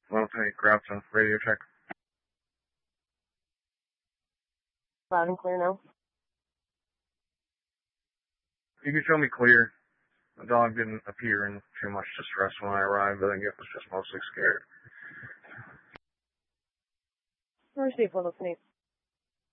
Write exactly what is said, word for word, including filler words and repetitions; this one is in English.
Well, hey, Grafton, radio check. Loud and clear now. You can show me clear. The dog didn't appear in too much distress when I arrived. I think it was just mostly scared. Receive, little Sneak.